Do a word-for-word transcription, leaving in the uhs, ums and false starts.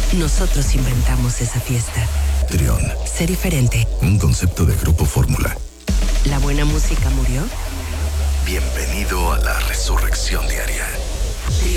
Nosotros inventamos esa fiesta. Trión. Sé diferente. Un concepto de Grupo Fórmula. ¿La buena música murió? Bienvenido a la resurrección diaria.